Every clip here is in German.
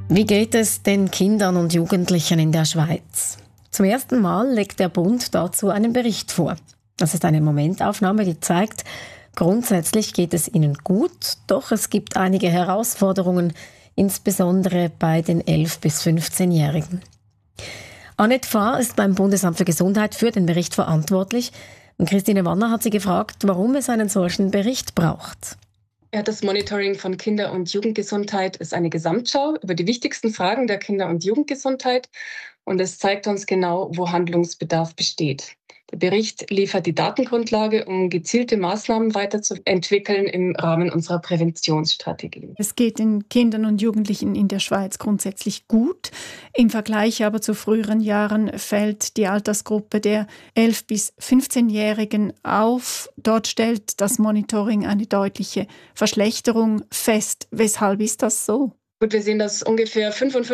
Wie geht es den Kindern und Jugendlichen in der Schweiz? Zum ersten Mal legt der Bund dazu einen Bericht vor. Das ist eine Momentaufnahme, die zeigt, grundsätzlich geht es ihnen gut, doch es gibt einige Herausforderungen, insbesondere bei den 11- bis 15-Jährigen. Annette Fahr ist beim Bundesamt für Gesundheit für den Bericht verantwortlich. Und Christine Wanner hat sie gefragt, warum es einen solchen Bericht braucht. Ja, das Monitoring von Kinder- und Jugendgesundheit ist eine Gesamtschau über die wichtigsten Fragen der Kinder- und Jugendgesundheit und es zeigt uns genau, wo Handlungsbedarf besteht. Der Bericht liefert die Datengrundlage, um gezielte Maßnahmen weiterzuentwickeln im Rahmen unserer Präventionsstrategie. Es geht den Kindern und Jugendlichen in der Schweiz grundsätzlich gut. Im Vergleich aber zu früheren Jahren fällt die Altersgruppe der 11- bis 15-Jährigen auf. Dort stellt das Monitoring eine deutliche Verschlechterung fest. Weshalb ist das so? Gut, wir sehen, dass ungefähr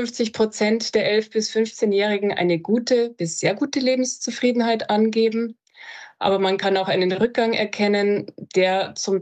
55% der 11- bis 15-Jährigen eine gute bis sehr gute Lebenszufriedenheit angeben. Aber man kann auch einen Rückgang erkennen, der zum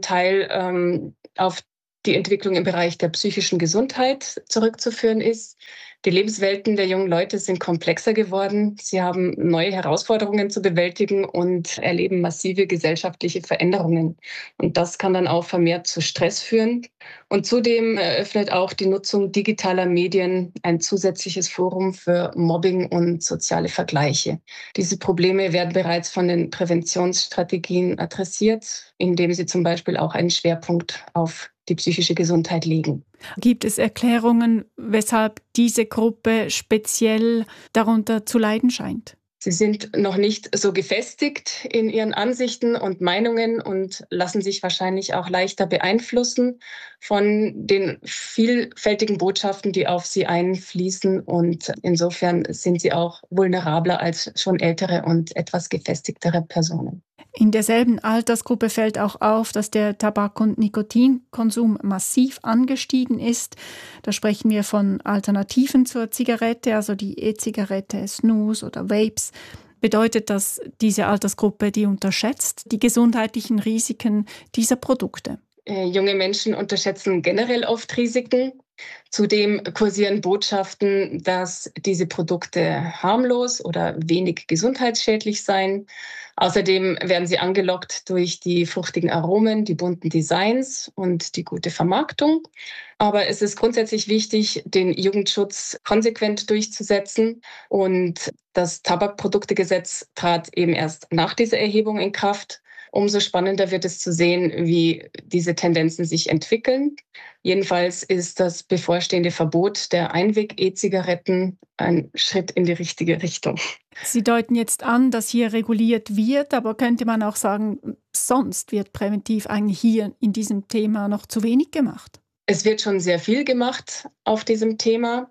Teil auf die Entwicklung im Bereich der psychischen Gesundheit zurückzuführen ist. Die Lebenswelten der jungen Leute sind komplexer geworden. Sie haben neue Herausforderungen zu bewältigen und erleben massive gesellschaftliche Veränderungen. Und das kann dann auch vermehrt zu Stress führen. Und zudem eröffnet auch die Nutzung digitaler Medien ein zusätzliches Forum für Mobbing und soziale Vergleiche. Diese Probleme werden bereits von den Präventionsstrategien adressiert, indem sie zum Beispiel auch einen Schwerpunkt auf die psychische Gesundheit legen. Gibt es Erklärungen, weshalb diese Gruppe speziell darunter zu leiden scheint? Sie sind noch nicht so gefestigt in ihren Ansichten und Meinungen und lassen sich wahrscheinlich auch leichter beeinflussen von den vielfältigen Botschaften, die auf sie einfließen. Und insofern sind sie auch vulnerabler als schon ältere und etwas gefestigtere Personen. In derselben Altersgruppe fällt auch auf, dass der Tabak- und Nikotinkonsum massiv angestiegen ist. Da sprechen wir von Alternativen zur Zigarette, also die E-Zigarette, Snus oder Vapes. Bedeutet das, diese Altersgruppe, die unterschätzt die gesundheitlichen Risiken dieser Produkte? Junge Menschen unterschätzen generell oft Risiken. Zudem kursieren Botschaften, dass diese Produkte harmlos oder wenig gesundheitsschädlich seien. Außerdem werden sie angelockt durch die fruchtigen Aromen, die bunten Designs und die gute Vermarktung. Aber es ist grundsätzlich wichtig, den Jugendschutz konsequent durchzusetzen. Und das Tabakproduktegesetz trat eben erst nach dieser Erhebung in Kraft. Umso spannender wird es zu sehen, wie diese Tendenzen sich entwickeln. Jedenfalls ist das bevorstehende Verbot der Einweg-E-Zigaretten ein Schritt in die richtige Richtung. Sie deuten jetzt an, dass hier reguliert wird, aber könnte man auch sagen, sonst wird präventiv eigentlich hier in diesem Thema noch zu wenig gemacht? Es wird schon sehr viel gemacht auf diesem Thema.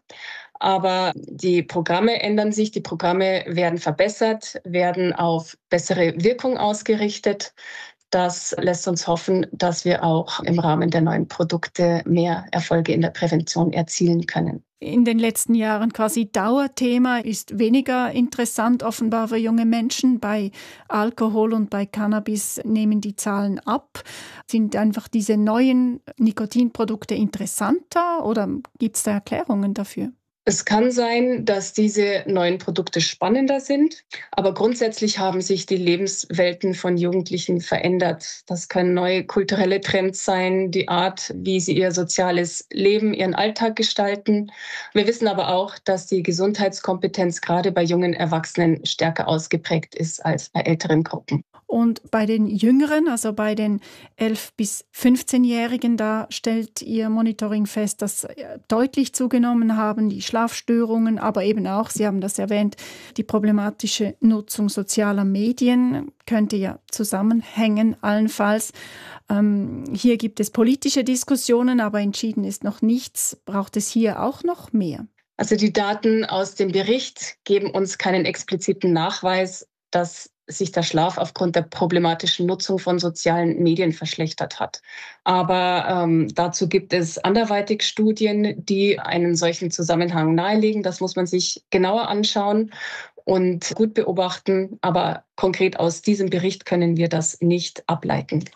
Aber die Programme ändern sich, die Programme werden verbessert, werden auf bessere Wirkung ausgerichtet. Das lässt uns hoffen, dass wir auch im Rahmen der neuen Produkte mehr Erfolge in der Prävention erzielen können. In den letzten Jahren quasi Dauerthema ist weniger interessant offenbar für junge Menschen. Bei Alkohol und bei Cannabis nehmen die Zahlen ab. Sind einfach diese neuen Nikotinprodukte interessanter oder gibt es da Erklärungen dafür? Es kann sein, dass diese neuen Produkte spannender sind, aber grundsätzlich haben sich die Lebenswelten von Jugendlichen verändert. Das können neue kulturelle Trends sein, die Art, wie sie ihr soziales Leben, ihren Alltag gestalten. Wir wissen aber auch, dass die Gesundheitskompetenz gerade bei jungen Erwachsenen stärker ausgeprägt ist als bei älteren Gruppen. Und bei den Jüngeren, also bei den 11- bis 15-Jährigen, da stellt Ihr Monitoring fest, dass deutlich zugenommen haben die Schlafstörungen, aber eben auch, Sie haben das erwähnt, die problematische Nutzung sozialer Medien könnte ja zusammenhängen, allenfalls. Hier gibt es politische Diskussionen, aber entschieden ist noch nichts. Braucht es hier auch noch mehr? Also die Daten aus dem Bericht geben uns keinen expliziten Nachweis, dass sich der Schlaf aufgrund der problematischen Nutzung von sozialen Medien verschlechtert hat. Aber dazu gibt es anderweitig Studien, die einen solchen Zusammenhang nahelegen. Das muss man sich genauer anschauen und gut beobachten. Aber konkret aus diesem Bericht können wir das nicht ableiten.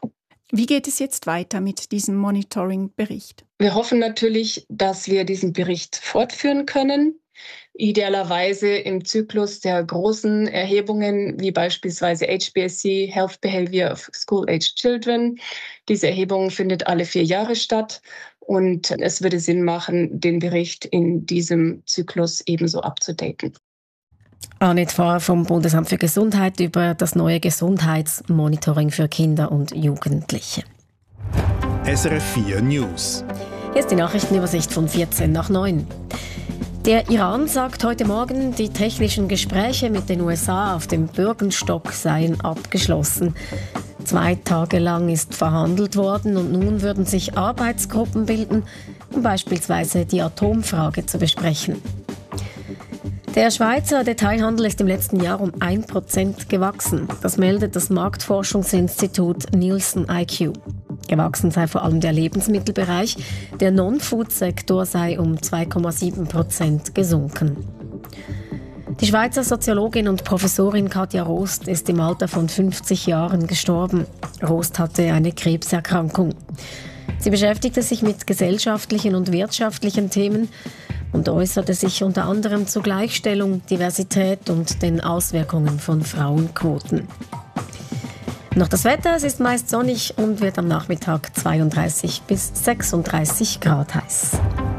Wie geht es jetzt weiter mit diesem Monitoring-Bericht? Wir hoffen natürlich, dass wir diesen Bericht fortführen können. Idealerweise im Zyklus der großen Erhebungen, wie beispielsweise HBSC, Health Behavior of School-Aged Children. Diese Erhebung findet alle 4 Jahre statt und es würde Sinn machen, den Bericht in diesem Zyklus ebenso abzudaten. Annette Pfarrer vom Bundesamt für Gesundheit über das neue Gesundheitsmonitoring für Kinder und Jugendliche. SRF 4 News. Hier ist die Nachrichtenübersicht von 8:45. Der Iran sagt heute Morgen, die technischen Gespräche mit den USA auf dem Bürgenstock seien abgeschlossen. 2 Tage lang ist verhandelt worden und nun würden sich Arbeitsgruppen bilden, um beispielsweise die Atomfrage zu besprechen. Der Schweizer Detailhandel ist im letzten Jahr um 1% gewachsen. Das meldet das Marktforschungsinstitut Nielsen IQ. Gewachsen sei vor allem der Lebensmittelbereich. Der Non-Food-Sektor sei um 2,7% gesunken. Die Schweizer Soziologin und Professorin Katja Rost ist im Alter von 50 Jahren gestorben. Rost hatte eine Krebserkrankung. Sie beschäftigte sich mit gesellschaftlichen und wirtschaftlichen Themen und äußerte sich unter anderem zu Gleichstellung, Diversität und den Auswirkungen von Frauenquoten. Noch das Wetter, es ist meist sonnig und wird am Nachmittag 32 bis 36 Grad heiß.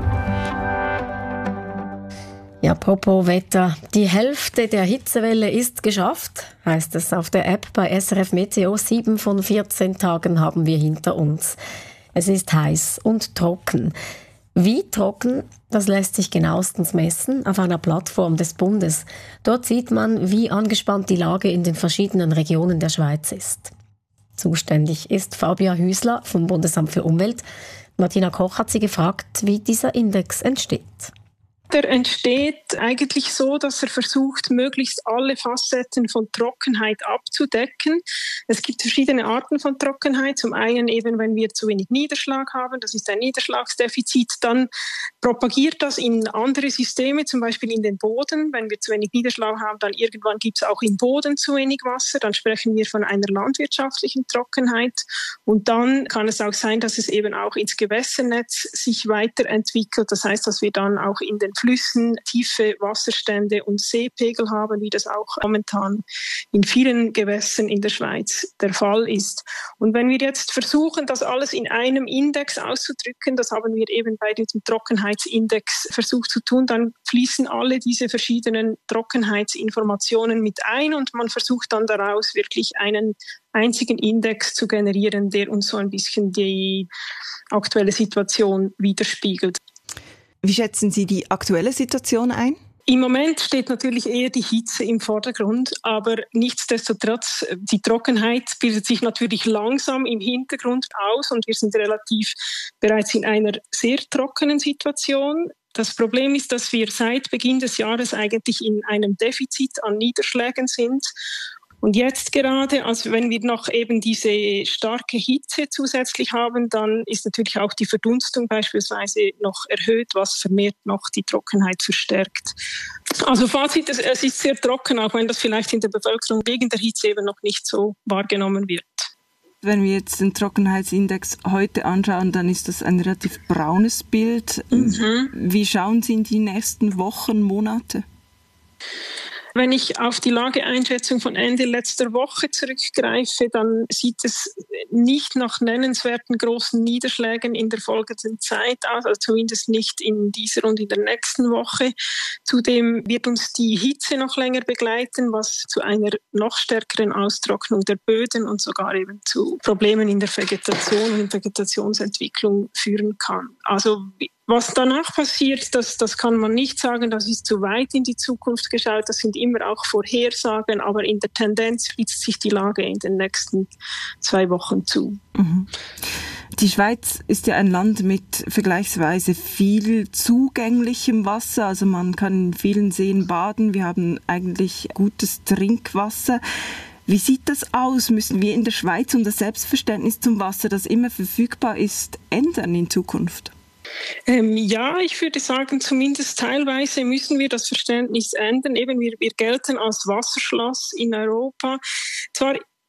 Ja, apropos Wetter. Die Hälfte der Hitzewelle ist geschafft, heißt es auf der App bei SRF Meteo. 7 von 14 Tagen haben wir hinter uns. Es ist heiß und trocken. Wie trocken, das lässt sich genauestens messen auf einer Plattform des Bundes. Dort sieht man, wie angespannt die Lage in den verschiedenen Regionen der Schweiz ist. Zuständig ist Fabia Hüsler vom Bundesamt für Umwelt. Martina Koch hat sie gefragt, wie dieser Index entsteht. Der entsteht eigentlich so, dass er versucht, möglichst alle Facetten von Trockenheit abzudecken. Es gibt verschiedene Arten von Trockenheit. Zum einen eben, wenn wir zu wenig Niederschlag haben, das ist ein Niederschlagsdefizit, dann propagiert das in andere Systeme, zum Beispiel in den Boden. Wenn wir zu wenig Niederschlag haben, dann irgendwann gibt es auch im Boden zu wenig Wasser. Dann sprechen wir von einer landwirtschaftlichen Trockenheit. Und dann kann es auch sein, dass es eben auch ins Gewässernetz sich weiterentwickelt. Das heißt, dass wir dann auch in den Flüssen tiefe Wasserstände und Seepegel haben, wie das auch momentan in vielen Gewässern in der Schweiz der Fall ist. Und wenn wir jetzt versuchen, das alles in einem Index auszudrücken, das haben wir eben bei diesem Trockenheitsindex versucht zu tun, dann fließen alle diese verschiedenen Trockenheitsinformationen mit ein und man versucht dann daraus wirklich einen einzigen Index zu generieren, der uns so ein bisschen die aktuelle Situation widerspiegelt. Wie schätzen Sie die aktuelle Situation ein? Im Moment steht natürlich eher die Hitze im Vordergrund, aber nichtsdestotrotz, die Trockenheit bildet sich natürlich langsam im Hintergrund aus und wir sind relativ bereits in einer sehr trockenen Situation. Das Problem ist, dass wir seit Beginn des Jahres eigentlich in einem Defizit an Niederschlägen sind. Und jetzt gerade, also wenn wir noch eben diese starke Hitze zusätzlich haben, dann ist natürlich auch die Verdunstung beispielsweise noch erhöht, was vermehrt noch die Trockenheit verstärkt. Also Fazit, es ist sehr trocken, auch wenn das vielleicht in der Bevölkerung wegen der Hitze eben noch nicht so wahrgenommen wird. Wenn wir jetzt den Trockenheitsindex heute anschauen, dann ist das ein relativ braunes Bild. Wie schauen Sie in die nächsten Wochen, Monate? Wenn ich auf die Lageeinschätzung von Ende letzter Woche zurückgreife, dann sieht es nicht nach nennenswerten großen Niederschlägen in der folgenden Zeit aus, also zumindest nicht in dieser und in der nächsten Woche. Zudem wird uns die Hitze noch länger begleiten, was zu einer noch stärkeren Austrocknung der Böden und sogar eben zu Problemen in der Vegetation und in der Vegetationsentwicklung führen kann. Also was danach passiert, das kann man nicht sagen, das ist zu weit in die Zukunft geschaut, das sind immer auch Vorhersagen, aber in der Tendenz spitzt sich die Lage in den nächsten 2 Wochen zu. Die Schweiz ist ja ein Land mit vergleichsweise viel zugänglichem Wasser, also man kann in vielen Seen baden, wir haben eigentlich gutes Trinkwasser. Wie sieht das aus? Müssen wir in der Schweiz um das Selbstverständnis zum Wasser, das immer verfügbar ist, ändern in Zukunft? Ja, ich würde sagen, zumindest teilweise müssen wir das Verständnis ändern. Eben wir gelten als Wasserschloss in Europa. Zwar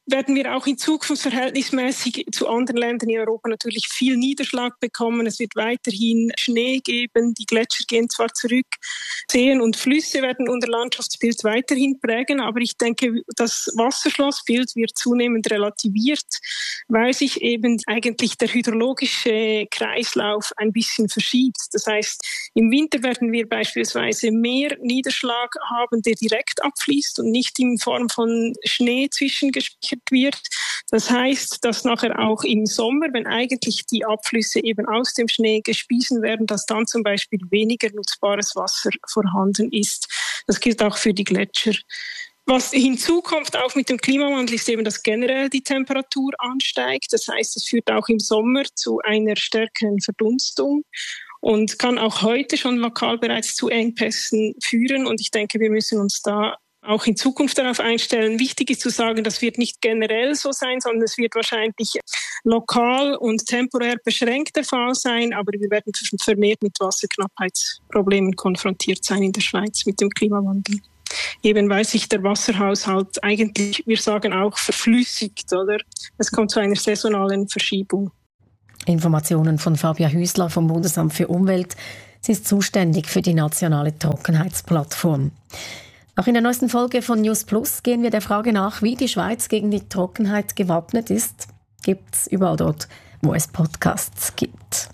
werden wir auch in Zukunft verhältnismäßig zu anderen Ländern in Europa natürlich viel Niederschlag bekommen. Es wird weiterhin Schnee geben, die Gletscher gehen zwar zurück, Seen und Flüsse werden unser Landschaftsbild weiterhin prägen, aber ich denke, das Wasserschlossbild wird zunehmend relativiert, weil sich eben eigentlich der hydrologische Kreislauf ein bisschen verschiebt. Das heißt, im Winter werden wir beispielsweise mehr Niederschlag haben, der direkt abfließt und nicht in Form von Schnee zwischengespeichert wird. Das heißt, dass nachher auch im Sommer, wenn eigentlich die Abflüsse eben aus dem Schnee gespiesen werden, dass dann zum Beispiel weniger nutzbares Wasser vorhanden ist. Das gilt auch für die Gletscher. Was hinzukommt auch mit dem Klimawandel ist eben, dass generell die Temperatur ansteigt. Das heißt, es führt auch im Sommer zu einer stärkeren Verdunstung und kann auch heute schon lokal bereits zu Engpässen führen. Und ich denke, wir müssen uns da auch in Zukunft darauf einstellen. Wichtig ist zu sagen, das wird nicht generell so sein, sondern es wird wahrscheinlich lokal und temporär beschränkt der Fall sein, aber wir werden vermehrt mit Wasserknappheitsproblemen konfrontiert sein in der Schweiz mit dem Klimawandel. Eben weil sich der Wasserhaushalt eigentlich, wir sagen auch, verflüssigt, oder? Es kommt zu einer saisonalen Verschiebung. Informationen von Fabia Hüsler vom Bundesamt für Umwelt. Sie ist zuständig für die nationale Trockenheitsplattform. Auch in der neuesten Folge von News Plus gehen wir der Frage nach, wie die Schweiz gegen die Trockenheit gewappnet ist. Gibt's überall dort, wo es Podcasts gibt.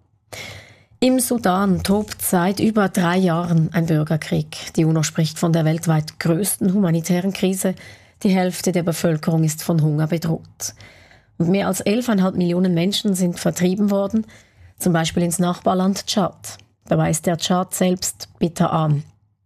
Im Sudan tobt seit über 3 Jahren ein Bürgerkrieg. Die UNO spricht von der weltweit größten humanitären Krise. Die Hälfte der Bevölkerung ist von Hunger bedroht. Und mehr als 11,5 Millionen Menschen sind vertrieben worden, zum Beispiel ins Nachbarland Tschad. Dabei ist der Tschad selbst bitterarm.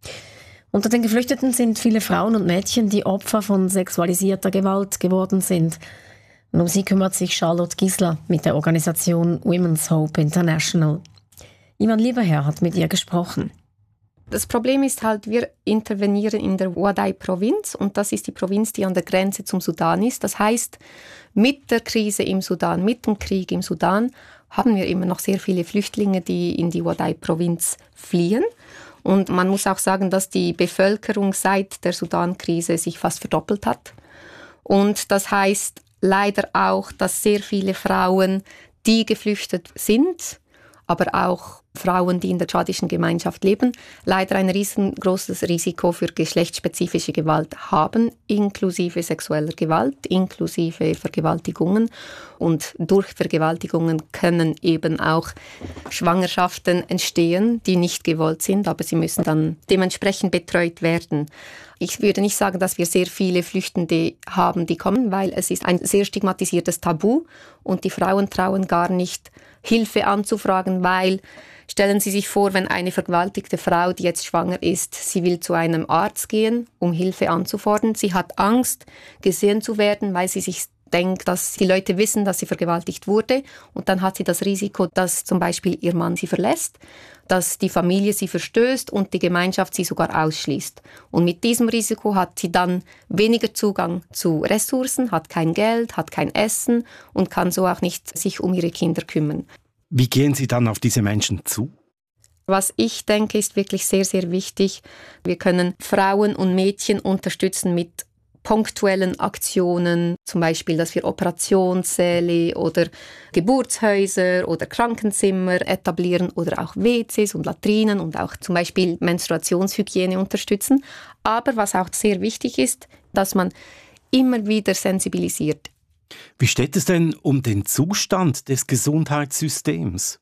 Unter den Geflüchteten sind viele Frauen und Mädchen, die Opfer von sexualisierter Gewalt geworden sind. Und um sie kümmert sich Charlotte Gisler mit der Organisation Women's Hope International. Ivan Lieberherr hat mit ihr gesprochen. Das Problem ist halt, wir intervenieren in der Ouaddaï-Provinz und das ist die Provinz, die an der Grenze zum Sudan ist. Das heißt, mit der Krise im Sudan, mit dem Krieg im Sudan, haben wir immer noch sehr viele Flüchtlinge, die in die Ouaddaï-Provinz fliehen. Und man muss auch sagen, dass die Bevölkerung seit der Sudan-Krise sich fast verdoppelt hat. Und das heißt leider auch, dass sehr viele Frauen, die geflüchtet sind, aber auch Frauen, die in der tschadischen Gemeinschaft leben, leider ein riesengroßes Risiko für geschlechtsspezifische Gewalt haben, inklusive sexueller Gewalt, inklusive Vergewaltigungen. Und durch Vergewaltigungen können eben auch Schwangerschaften entstehen, die nicht gewollt sind, aber sie müssen dann dementsprechend betreut werden. Ich würde nicht sagen, dass wir sehr viele Flüchtende haben, die kommen, weil es ist ein sehr stigmatisiertes Tabu und die Frauen trauen gar nicht, Hilfe anzufragen, weil stellen Sie sich vor, wenn eine vergewaltigte Frau, die jetzt schwanger ist, sie will zu einem Arzt gehen, um Hilfe anzufordern. Sie hat Angst, gesehen zu werden, weil sie sich denkt, dass die Leute wissen, dass sie vergewaltigt wurde. Und dann hat sie das Risiko, dass zum Beispiel ihr Mann sie verlässt, dass die Familie sie verstößt und die Gemeinschaft sie sogar ausschließt. Und mit diesem Risiko hat sie dann weniger Zugang zu Ressourcen, hat kein Geld, hat kein Essen und kann so auch nicht sich um ihre Kinder kümmern. Wie gehen Sie dann auf diese Menschen zu? Was ich denke, ist wirklich sehr, sehr wichtig. Wir können Frauen und Mädchen unterstützen mit punktuellen Aktionen, zum Beispiel, dass wir Operationssäle oder Geburtshäuser oder Krankenzimmer etablieren oder auch WCs und Latrinen und auch zum Beispiel Menstruationshygiene unterstützen. Aber was auch sehr wichtig ist, dass man immer wieder sensibilisiert. Wie steht es denn um den Zustand des Gesundheitssystems?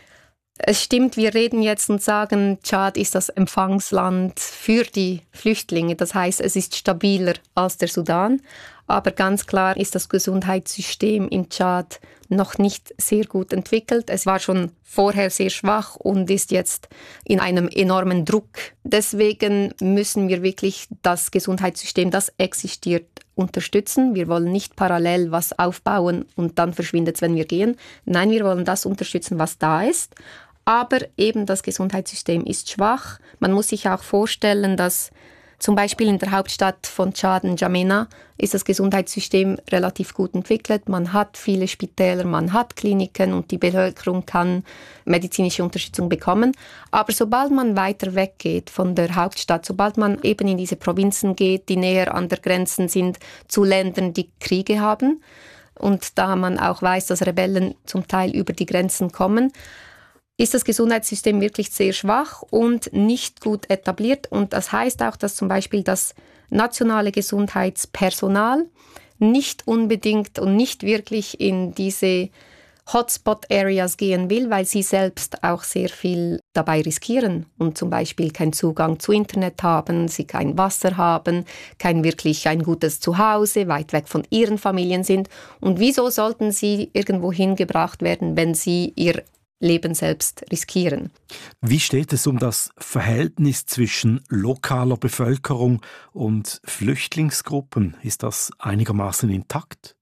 Es stimmt, wir reden jetzt und sagen, Tschad ist das Empfangsland für die Flüchtlinge. Das heißt, es ist stabiler als der Sudan. Aber ganz klar ist das Gesundheitssystem in Tschad noch nicht sehr gut entwickelt. Es war schon vorher sehr schwach und ist jetzt in einem enormen Druck. Deswegen müssen wir wirklich das Gesundheitssystem, das existiert, unterstützen. Wir wollen nicht parallel was aufbauen und dann verschwindet es, wenn wir gehen. Nein, wir wollen das unterstützen, was da ist. Aber eben das Gesundheitssystem ist schwach. Man muss sich auch vorstellen, dass Zum Beispiel in der Hauptstadt von Tschad, N'Djamena, ist das Gesundheitssystem relativ gut entwickelt. Man hat viele Spitäler, man hat Kliniken und die Bevölkerung kann medizinische Unterstützung bekommen. Aber sobald man weiter weggeht von der Hauptstadt, sobald man eben in diese Provinzen geht, die näher an der Grenze sind zu Ländern, die Kriege haben, und da man auch weiß, dass Rebellen zum Teil über die Grenzen kommen, ist das Gesundheitssystem wirklich sehr schwach und nicht gut etabliert. Und das heißt auch, dass zum Beispiel das nationale Gesundheitspersonal nicht unbedingt und nicht wirklich in diese Hotspot-Areas gehen will, weil sie selbst auch sehr viel dabei riskieren und zum Beispiel keinen Zugang zu Internet haben, sie kein Wasser haben, kein wirklich ein gutes Zuhause, weit weg von ihren Familien sind. Und wieso sollten sie irgendwo hingebracht werden, wenn sie ihr Leben selbst riskieren? Wie steht es um das Verhältnis zwischen lokaler Bevölkerung und Flüchtlingsgruppen? Ist das einigermaßen intakt?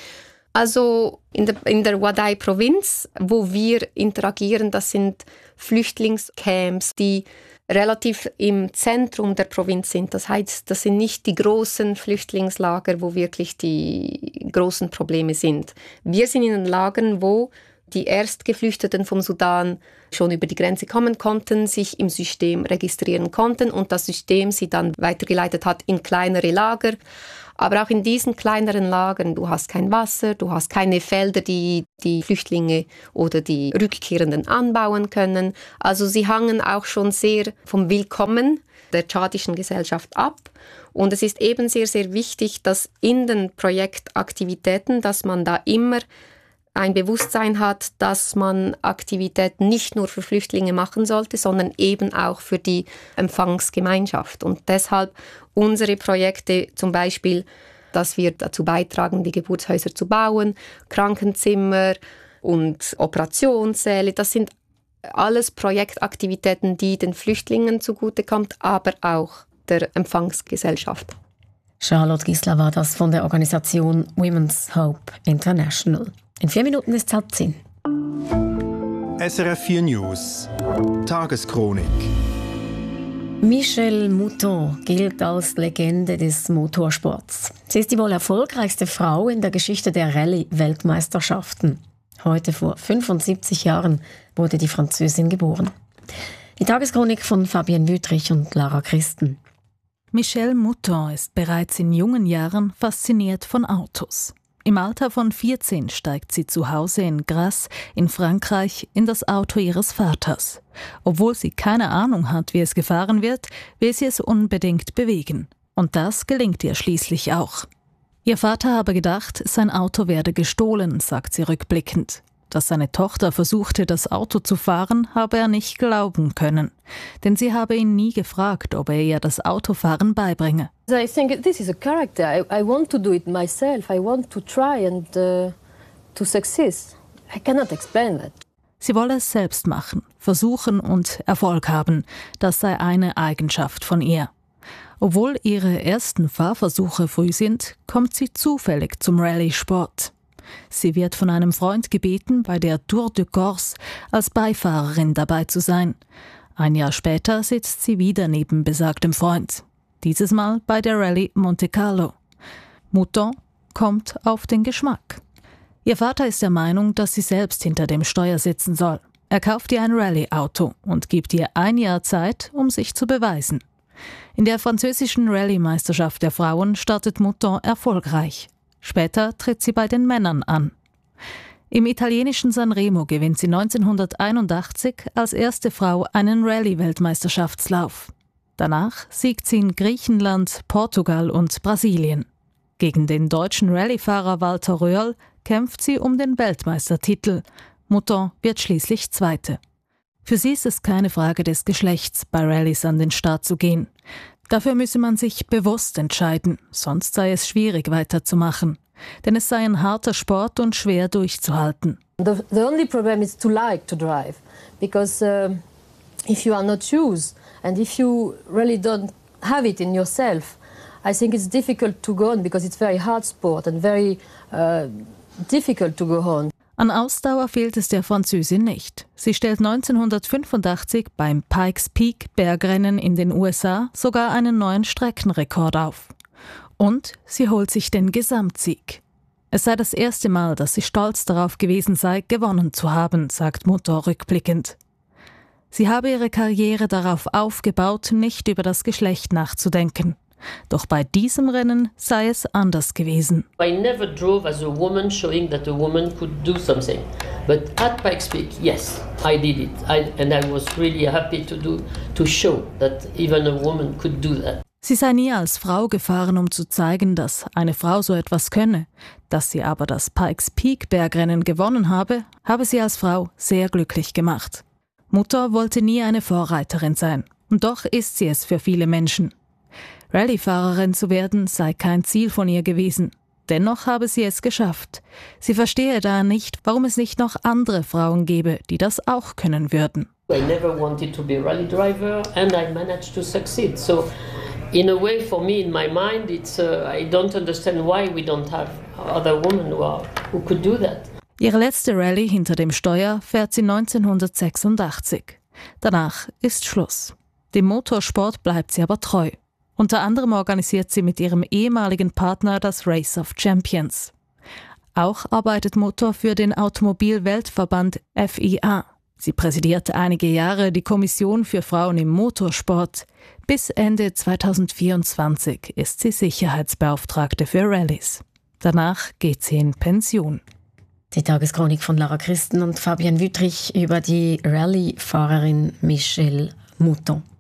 Also in der Ouaddaï-Provinz, wo wir interagieren, das sind Flüchtlingscamps, die relativ im Zentrum der Provinz sind. Das heißt, das sind nicht die großen Flüchtlingslager, wo wirklich die großen Probleme sind. Wir sind in den Lagern, wo die Erstgeflüchteten vom Sudan schon über die Grenze kommen konnten, sich im System registrieren konnten und das System sie dann weitergeleitet hat in kleinere Lager. Aber auch in diesen kleineren Lagern, du hast kein Wasser, du hast keine Felder, die die Flüchtlinge oder die Rückkehrenden anbauen können. Also sie hangen auch schon sehr vom Willkommen der tschadischen Gesellschaft ab. Und es ist eben sehr, sehr wichtig, dass in den Projektaktivitäten, dass man da immer ein Bewusstsein hat, dass man Aktivitäten nicht nur für Flüchtlinge machen sollte, sondern eben auch für die Empfangsgemeinschaft. Und deshalb unsere Projekte zum Beispiel, dass wir dazu beitragen, die Geburtshäuser zu bauen, Krankenzimmer und Operationssäle, das sind alles Projektaktivitäten, die den Flüchtlingen zugutekommt, aber auch der Empfangsgesellschaft. Charlotte Gisler war das von der Organisation Women's Hope International. In 4 Minuten ist es 9:30. SRF 4 News Tageschronik. Michèle Mouton gilt als Legende des Motorsports. Sie ist die wohl erfolgreichste Frau in der Geschichte der Rallye-Weltmeisterschaften. Heute vor 75 Jahren wurde die Französin geboren. Die Tageschronik von Fabienne Wüthrich und Lara Christen. Michèle Mouton ist bereits in jungen Jahren fasziniert von Autos. Im Alter von 14 steigt sie zu Hause in Grasse in Frankreich in das Auto ihres Vaters. Obwohl sie keine Ahnung hat, wie es gefahren wird, will sie es unbedingt bewegen. Und das gelingt ihr schließlich auch. Ihr Vater habe gedacht, sein Auto werde gestohlen, sagt sie rückblickend. Dass seine Tochter versuchte, das Auto zu fahren, habe er nicht glauben können. Denn sie habe ihn nie gefragt, ob er ihr das Autofahren beibringe. I think this is a character. I want to do it myself. I want to try and to succeed. I cannot explain that. Sie wolle es selbst machen, versuchen und Erfolg haben. Das sei eine Eigenschaft von ihr. Obwohl ihre ersten Fahrversuche früh sind, kommt sie zufällig zum Rallye-Sport. Sie wird von einem Freund gebeten, bei der Tour de Corse als Beifahrerin dabei zu sein. Ein Jahr später sitzt sie wieder neben besagtem Freund. Dieses Mal bei der Rallye Monte Carlo. Mouton kommt auf den Geschmack. Ihr Vater ist der Meinung, dass sie selbst hinter dem Steuer sitzen soll. Er kauft ihr ein Rallye-Auto und gibt ihr 1 Jahr Zeit, um sich zu beweisen. In der französischen Rallye-Meisterschaft der Frauen startet Mouton erfolgreich. Später tritt sie bei den Männern an. Im italienischen Sanremo gewinnt sie 1981 als erste Frau einen Rallye-Weltmeisterschaftslauf. Danach siegt sie in Griechenland, Portugal und Brasilien. Gegen den deutschen Rallye-Fahrer Walter Röhrl kämpft sie um den Weltmeistertitel. Mouton wird schließlich Zweite. Für sie ist es keine Frage des Geschlechts, bei Rallyes an den Start zu gehen. Dafür müsse man sich bewusst entscheiden, sonst sei es schwierig weiterzumachen. Denn es sei ein harter Sport und schwer durchzuhalten. The only problem is to like to drive, because if you are not used and if you really don't have it in yourself, I think it's difficult to go on because it's very hard sport and very difficult to go on. An Ausdauer fehlt es der Französin nicht. Sie stellt 1985 beim Pikes Peak Bergrennen in den USA sogar einen neuen Streckenrekord auf. Und sie holt sich den Gesamtsieg. Es sei das erste Mal, dass sie stolz darauf gewesen sei, gewonnen zu haben, sagt Mutter rückblickend. Sie habe ihre Karriere darauf aufgebaut, nicht über das Geschlecht nachzudenken. Doch bei diesem Rennen sei es anders gewesen. I never drove as a woman, showing that a woman could do something. But at Pikes Peak, yes, I did it. And I was really happy to show that even a woman could do that. Sie sei nie als Frau gefahren, um zu zeigen, dass eine Frau so etwas könne. Dass sie aber das Pikes Peak Bergrennen gewonnen habe, habe sie als Frau sehr glücklich gemacht. Mutter wollte nie eine Vorreiterin sein. Und doch ist sie es für viele Menschen. Rallyefahrerin zu werden sei kein Ziel von ihr gewesen. Dennoch habe sie es geschafft. Sie verstehe daher nicht, warum es nicht noch andere Frauen gäbe, die das auch können würden. I never wanted to be a rally driver and I managed to succeed. So in a way for me in my mind it's I don't understand why we don't have other women who could do that. Ihre letzte Rallye hinter dem Steuer fährt sie 1986. Danach ist Schluss. Dem Motorsport bleibt sie aber treu. Unter anderem organisiert sie mit ihrem ehemaligen Partner das Race of Champions. Auch arbeitet Mutter für den Automobil-Weltverband FIA. Sie präsidierte einige Jahre die Kommission für Frauen im Motorsport. Bis Ende 2024 ist sie Sicherheitsbeauftragte für Rallyes. Danach geht sie in Pension. Die Tageschronik von Lara Christen und Fabian Wüttrich über die Rallye-Fahrerin Michèle Mouton.